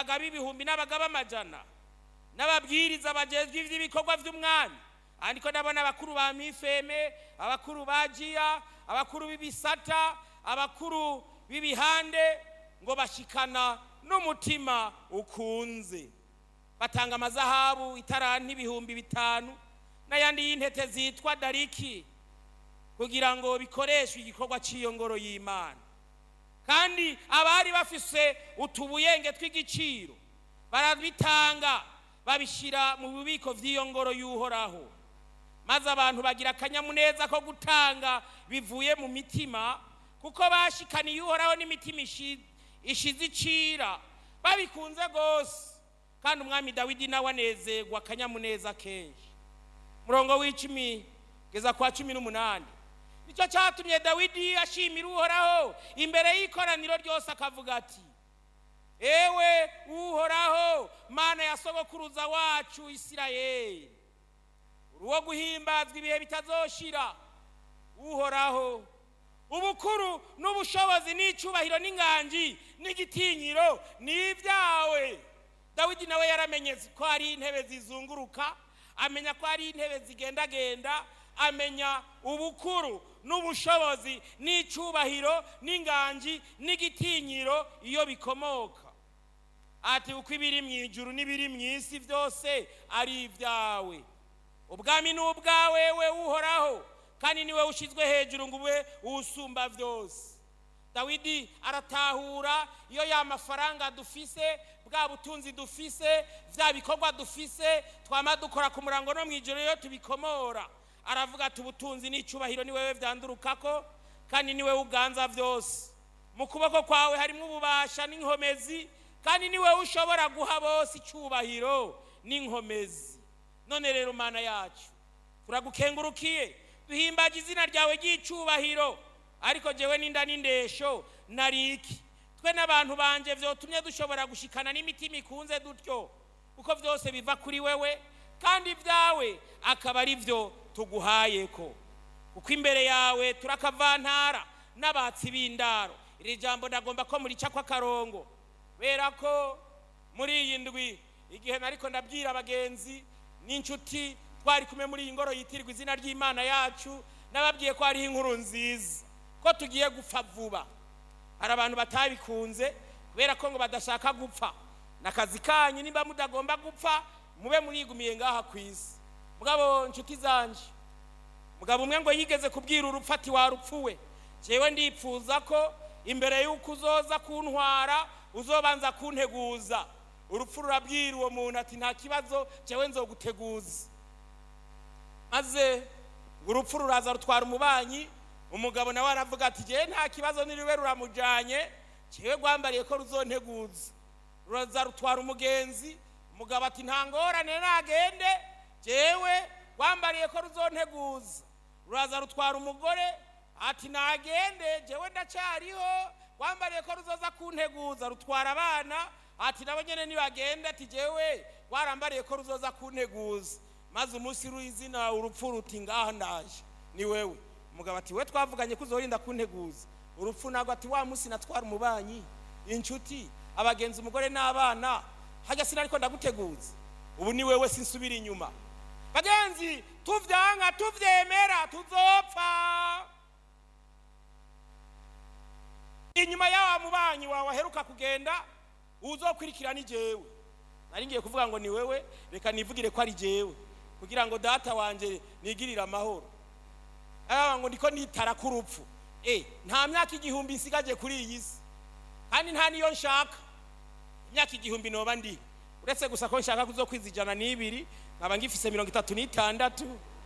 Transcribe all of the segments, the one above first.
abagabo ibihumbi n'abagabo amajana n'ababwiriza bagezwe ivy'ibikorwa vy'umwami. Andiko ndabona abakuru ba mifeme, abakuru ba jiya, abakuru b'ibisata, abakuru b'ibihande, ngo bashikana n'umutima ukunze. Batanga amazahabu itaranti ibihumbi 5 n'ayandi y'intete zitwa dariki kugira ngo bikoreshwe igikorwa cy'iyongoro y'Imana. Kandi abari bafise utubuyenge tw'igiciro barabitanga babishira mu bubiko vy'iyongoro y'Uhoraho, maze abantu bagira akanyamuneza ko gutanga bivuye mu mitima, kuko bashikaniye Uhoraho n'imitima ishize icira babikunze gose. Kandi umwami Dawidi nawe anezerwa akanyamuneza kenshi. Murongo w'10 geza kwa 18 nicyo cyatumye Dawidi ashimira Uhoraho imbere y'ikoraniro ryose akavuga ati, ewe Uhoraho Mana ya sogokuruza wacu Isirayeli, uruwo guhimbazwa ibihe bitazoshira. Uhoraho, ubukuru n'ubushobozi n'icubahiro n'inganji n'igitinyiro ni ibyawe. Dawidi nawe yaramenyeze ko ari intebe zizunguruka, amenya ko ari intebe zigendagenda, amenya ubukuru n'ubushobozi n'icubahiro n'inganji n'igitinyiro iyo bikomoka. Ati uko ibiri mu ijuru n'ibiri mu isi byose ari ibyawe. Ubwami n'ubwawe we Uhoraho, kandi niwe ushizwe hejuru ngo ube usumba byose. Dawidi aratahura iyo ya mafaranga dufise, bwa butunzi dufise, vya bikorwa dufise, twama dukora ku murango no mwijoro yo tubikomora. Aravuga ati ubutunzi n'icubahiro ni wewe vyandurukako, kandi niwe uganza byose. Mu kuboko kwawe harimo ububasha n'inkomezi, kandi niwe ushobora guha bose icubahiro n'inkomezi. None rero Mana yacu, turagukengurukiye, duhimbaje izina ryawe ry'icubahiro. Ariko jewe n'inda n'indesho nariki, twe n'abantu banje vyotumye dushobora gushikana n'imitima ikunze dutyo, kuko vyose biva kuri wewe, kandi vyawe akaba ari vyo tuguhayeko. Kuko imbere yawe turakavantara n'abatsi b'indaro. Iri jambo ndagomba ko muri cakwa karongo, kubera ko muri iyi ndwi igihe nariko ndabwira abagenzi n'inshuti twari kumwe muri iyi ngoro yitirwa izina ry'Imana yacu, nababwiye ko ari inkuru nziza ko tugiye gupfa vuba. Hari abantu batabikunze kubera ko ngo badashaka gupfa. Nakazi kanyu nimba mudagomba gupfa mube murigumiye ngaha kwisi. Mugabo nshuti zanje, mugabo umwe ngo yigeze kubwira urupfu ati warupfuwe, jewe ndipfuza ko imbere y'uko uzoza kuntwara uzobanza kunteguza. Urupfu rurabwira uwo muntu ati nta kibazo, jewe nzoguteguza. Maze urupfu ruraza rutwara umubanyi. Umugabo nawe aravuga ati jewe nta kibazo niriwe ruramujanye, jewe gwambariye ko ruzonteguza. Ruraza rutwara umugenzi. Umugabo ati nta ngorane nagende, jewe gwambariye ko ruzonteguza. Ruraza rutwara umugore ati nagende, jewe ndacariho gwambariye ko ruzoza kunteguza. Rutwara abana ati nabo nyene nibagende, ati jewe gwarambariye ko ruzoza kunteguza. Maze umunsi ruizina urupfu ruti ngaha ndaje ni wewe. Umugabo ati we twavuganye kuzorinda kunteguza. Urupfu nago ati wa munsi natwara umubanyi, inshuti, abagenzi, umugore n'abana, hajya sinariko ndaguteguza. Ubu ni wewe sinsubira inyuma. Bagenzi, tuvyanga tuvyemera tuzopfa. Inyuma yawa mubanyi wawe aheruka kugenda uzokurikira ni jewe. Nari ngiye kuvuga ngo ni wewe, reka nivugire ko ari jewe kugira ngo data wanje nigirira amahoro. Ngo ndiko nitara ku rupfu. Nta myaka 1000 nsigaje kuri iyi si, kandi nta niyo nshaka. Imyaka 1000 noba ndi, uretse gusa ko nshaka kuzokwizijana n'ibiri, nkaba ngifise 36.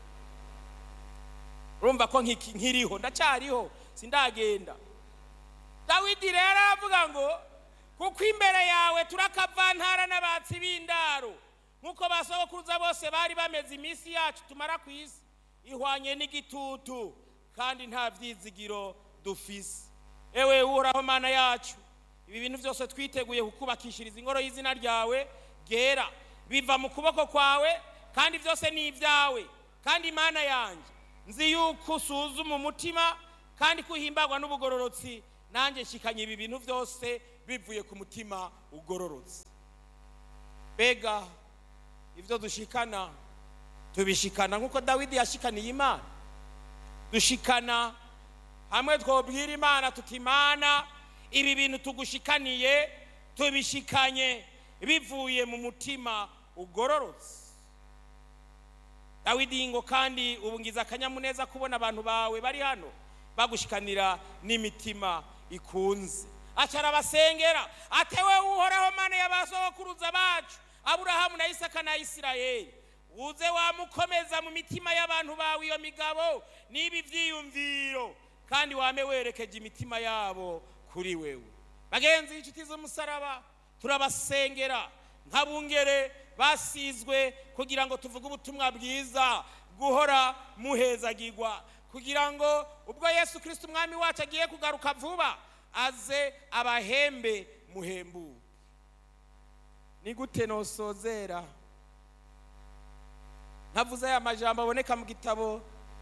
Urumva ko nkiriho, ndacariho, sindagenda. Dawidi rero avuga ngo kuko imbere yawe turakavantara n'abatsi b'indaro, nkuko basogokuruza bose bari bameze iminsi yacu tumara ku isi ihwanye n'igitutu, kandi nta vyizigiro dufise. Ewe Uhoraho Mana yacu, ibi bintu byose twiteguye kukubakishiriza ingoro y'izina ryawe gera, biva mu kuboko kwawe, kandi byose ni ibyawe. Kandi Mana yanje, nzi yuko usuzuma umutima kandi kuhimbagwa n'ubugororotsi, nanjye nshikanye ibi bintu byose bivuye ku mutima ugororotse. bega ivyo dushikana tubishikana nkuko Dawidi yashikaniye Imana, dushikana hamwe twobwira Imana tuti Imana ibi bintu tugushikaniye tubishikanye bivuye mu mutima ugororotse. Dawidi ngo kandi ubungiza akanyamuneza kubona abantu bawe bari hano bagushikanira n'imitima ikunze. Acara basengera atewe uhoraho Mana y'abasokuruza bacu Aburahamu na Isaka na Isirayeli, uze wamukomeza mu mitima y'abantu bawe iyo migabo n'ibi vyiyumviro, kandi wame werekeje imitima yabo kuri wewe. Bagenzi inshuti z'umusaraba, turabasengera nk'abungere basizwe kugira ngo tuvuge ubutumwa bwiza guhora muhezagirwa, kugira ngo ubwo Yesu Kristo umwami wacu agiye kugaruka vuba aze abahembe muhembu. Ni gute nosozera ntavuze aya majambo aboneka mu gitabo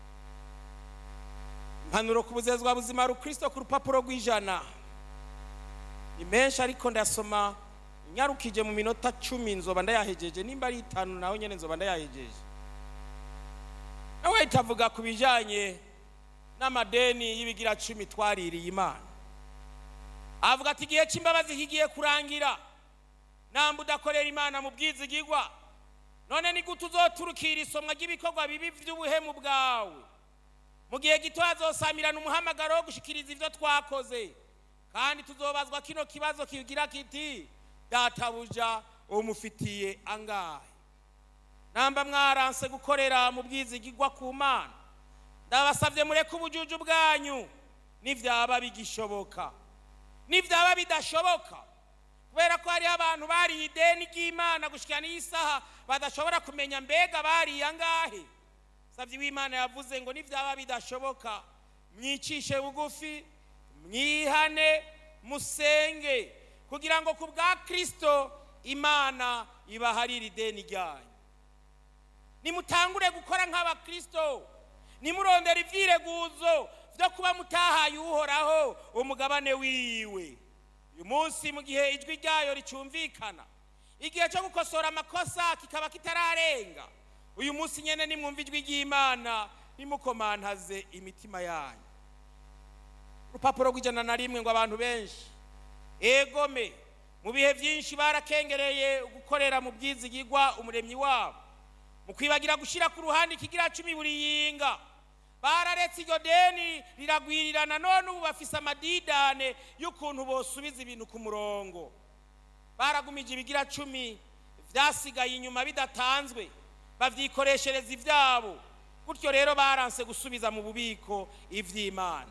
Impanuro ku buzezwa buzima Kristo ku rupapuro rw'ijana. Ni menshi ariko ndasoma nyarukije mu minota 10 nzoba ndayahejeje, nimba ari 5 naho nyene nzoba ndayahejeje. Nawe itavuga kubijanye n'amadeni y'ibigira 10 twaririye Imana. Avuga ati igihe cy'imbabazi kigiye kurangira, namba udakorera Imana mu bwizigirwa, none ni gute uzoturukira isomwa ry'ibikorwa bibi by'ubuhemu bwawe? Mu gihe gito azosamirana umuhamagaro wo gushikiriza ivyo twakoze, kandi tuzobazwa kino kibazo kigira kiti databuja umufitiye angahe? Namba mwaranse gukorera mu bwizigirwa ku Mana, ndabasavye mureke ubujuju bwanyu nivyaba bigishoboka. Nivyaba bidashoboka, kubera ko hari abantu bari ideni ry'Imana gushikana isaha badashobora kumenya mbega bari angahe. Savye w'Imana yavuze ngo nivyaba bidashoboka mwicishe bugufi, mwihane, musenge, kugira ngo ku bwa Kristo Imana ibaharire ideni ryanyu. Nimutangure gukora nk'aba Kristo, nimurondera ivyireguzo vyo kuba mutahaye uhoraho umugabane wiwe. Uyu munsi mu gihe ijwi ryayo ricumvikana, igihe cyo gukosora amakosa kikaba kitararenga, uyu munsi nyene nimwumva ijwi ry'Imana nimukomantaze imitima yanyu. Urupapuro rw'ijana na rimwe ngo abantu benshi egome mu bihe byinshi barakengereye gukorera mu bwizigirwa umuremyi wabo, mu kwibagira gushira ku ruhande ikigira 10 buri yinga. Bararetse iryo deni riragwirirana, none ubu bafise amadidane y'ukuntu bosubiza ibintu ku murongo. Baragumije ibigira 10 vyasigaye inyuma bidatanzwe, bavyikoreshereza ivyabo, gutyo rero baranse gusubiza mu bubiko ivy'Imana.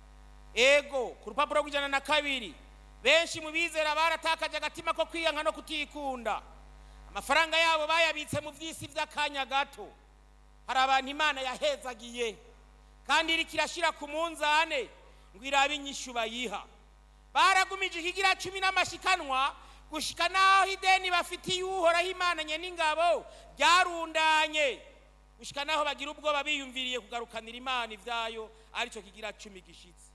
Ego ku rupapuro rw'ijana na kabiri, benshi mu bizera baratakaje agatima ko kwiyanka no kutikunda. Amafaranga yabo bayabitse mu vyisi vy'akanya gato. Hari abantu Imana yahezagiye kandi iri kirashira ku munzane ngo irabe inyishu bayiha. Baragumije ikigira 10 n'amashikanwa gushika naho ideni bafitiye uhoraho Imana nye n'ingabo byarundanye, gushika naho bagira ubwoba biyumviriye kugarukanira Imana ivyayo arico kigira 10 gishitse.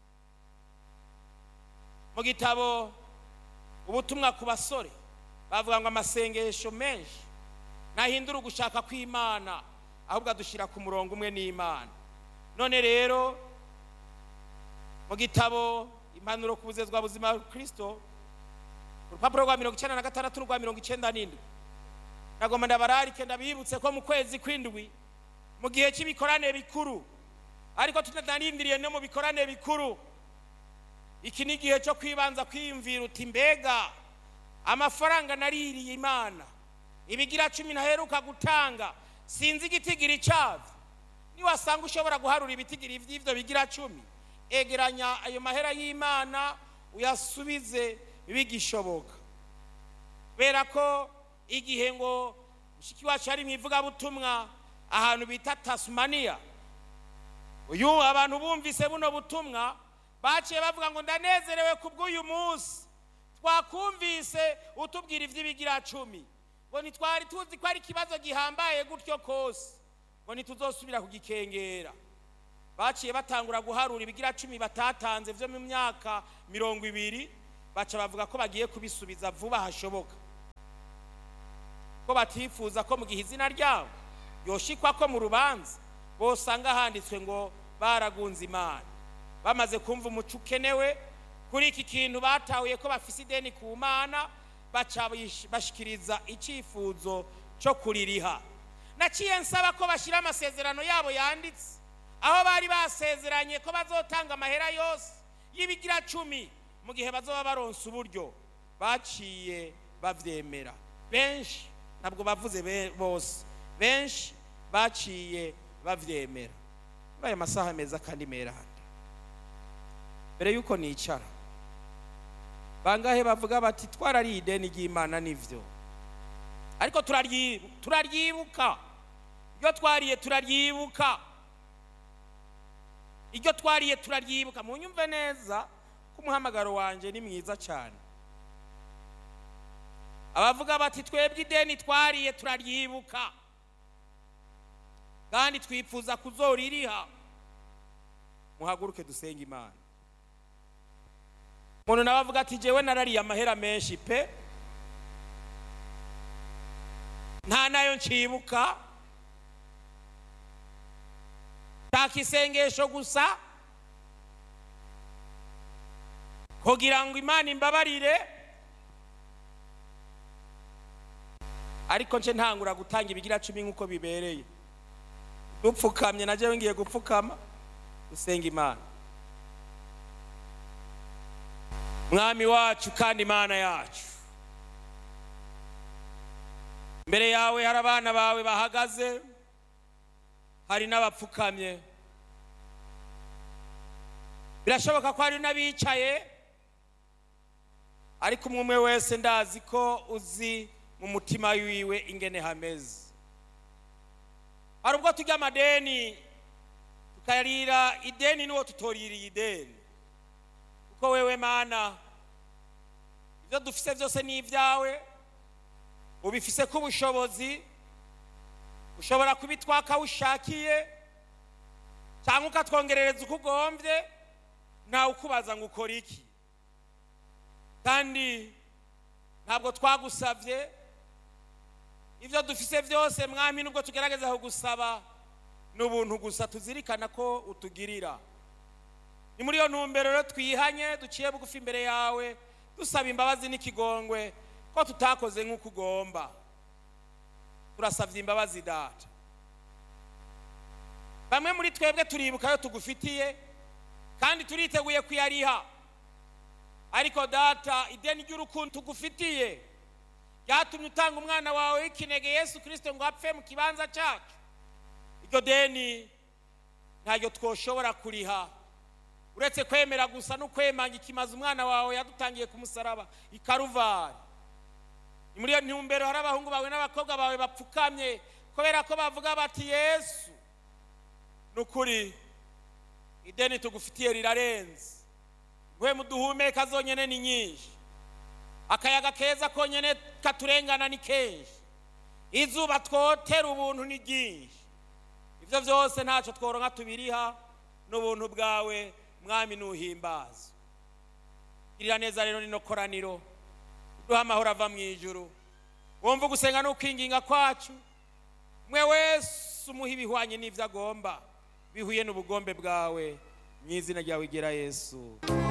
Mu gitabo ubutumwa ku basore bavuga ngo amasengesho menshi nahindura ugushaka kw'Imana, ahubwo adushira ku murongo umwe n'Imana. None rero mu gitabo Impanuro ku buzezwa buzima Kristo urupapuro rwa 96 n'urwa 97, nagomba ndabararike ndabibutse ko mu kwezi kw'indwi mu gihe cy'ibikorane bikuru, ariko tunadarindiriye no mu bikorane bikuru, iki ni gihe cyo kwibanza kwiyumvira uti mbega amafaranga naririye Imana ibigira 10 naheruka gutanga sinzi igitigiri cyavyo. Niwasanga ushobora guharura ibitigiri vy'ivyo bigira 10, egeranya ayo mahera y'Imana uyasubize bigishoboka. Kubera ko igihe ngo mushiki wacu ari mwivuga butumwa ahantu bita Tasmania, uyu abantu bumvise buno butumwa baciye bavuga ngo ndanezerewe kubw'uyu munsi twakumvise utubwira ivy'ibigira 10, ngo nitwari tuzi ko ari kibazo gihambaye gutyo kose, ngo nituzosubira kugikengera. Baciye batangura guharura ibigira 10 batatanze vyo mu myaka 20, baca bavuga ko bagiye kubisubiza vuba hashoboka. ko batifuza ko mu gihe izina ryabo yoshikwa ko mu rubanza bosanga handitswe ngo baragunze Imana. Bamaze kumva umuco ukenewe kuri iki kintu batahuye ko bafise ideni ku Mana, baca bashikiriza icifuzo cyo kuririha. Naciye nsaba ko bashira amasezerano yabo yanditse aho bari basezeranye ko bazotanga amahera yose y'ibigira 10 mu gihe bazoba baronsa uburyo. Baciye bavyemera. Benshi ntabwo bavuze bose, benshi baciye bavyemera. Baye masaha meza kandi meranda. Mbere yuko nicara, bangahe bavuga bati twarari ideni ry'Imana nivyo, ariko turaryibuka iyo twariye, turaryibuka iryo twariye, turaryibuka. Munyumve neza ko umuhamagaro wanje ni mwiza cyane. Abavuga bati twebwe ideni twariye turaryibuka kandi twifuza kuzoririha, muhaguruke dusenga Imana. Umuntu nabavuga ati jewe narariye amahera menshi pe, nta nayo ncibuka, takisengesho gusa kugira ngo Imana imbabarire, ariko nce ntangura gutanga ibigira 10 nkuko bibereye. Dupfukamye naje ngiye gupfukama usenga Imana. Mwami wacu kandi Imana yacu, mbere yawe hari abana bawe bahagaze, hari n'abapfukamye. Birashoboka ko hari n'abicaye, ariko umwe wese ndazi ko uzi mu mutima wiwe ingene hameze. Hari ubwo tujya amadeni tukarira ideni n'uwo tutoririye ideni, kuko wewe Mana ibyo dufise byose ni ibyawe, ubifise ku bushobozi, ushobora kubitwaka ushakiye cyangwa ukatwongerereza uko ugombye, ntawe ukubaza ngo ukora iki. Kandi ntabwo twagusabye ibyo dufise byose Mwami, nubwo tugerageza aho gusaba n'ubuntu gusa, tuzirikana ko utugirira. Ni muri yo ntumbero rero twihanye, duciye bugufi imbere yawe, dusaba imbabazi n'ikigongwe ko tutakoze nk'uko ugomba. Turasabye imbabazi Data. Bamwe muri twebwe turibuka yo tugufitiye kandi turiteguye kuyariha, ariko Data ideni ry'urukundo tugufitiye ryatumye utanga umwana wawe w'ikinege Yesu Kristo ngo apfe mu kibanza cyacu. Iryo deni ntaryo twoshobora kuriha uretse kwemera gusa no kwemanga ikimaze umwana wawe yadutangiye ku musaraba i Karuvari. Ni muri yo ntumbero hari abahungu bawe n'abakobwa bawe bapfukamye kubera ko bavuga bati Yesu nukuri ideni tugufitiye rirarenze, gwe muduhumeka zonyene ni nyinshi, akayaga keza konyene katurengana ni kenshi, izuba twotera ubuntu ni ryinshi. Ivyo byose ntacyo tworonka tubiriha n'ubuntu bwawe Mwami nuhimbaza. Girira neza rero nino koraniro, duha amahoro ava mu ijuru, wumva gusenga no kwinginga kwacu, mwe wese umuha ibihwanye n'ivyo agomba bihuye n'ubugombe bwawe, mu izina ryawe gera Yesu.